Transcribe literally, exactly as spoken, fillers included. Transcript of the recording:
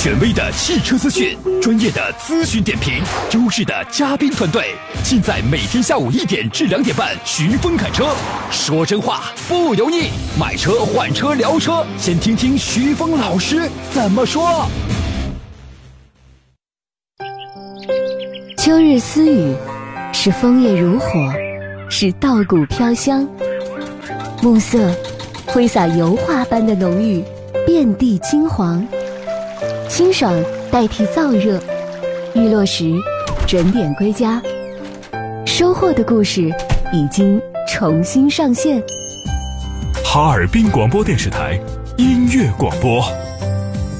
权威的汽车资讯，专业的咨询点评，优质的嘉宾团队，尽在每天下午一点至两点半，徐峰侃车，说真话不油腻，买车换车聊车，先听听徐峰老师怎么说。 秋日私语，是枫叶如火，是稻谷飘香，暮色挥洒油画般的浓郁，遍地金黄，清爽代替燥热，日落时准点归家，收获的故事已经重新上线。 哈尔滨广播电视台音乐广播。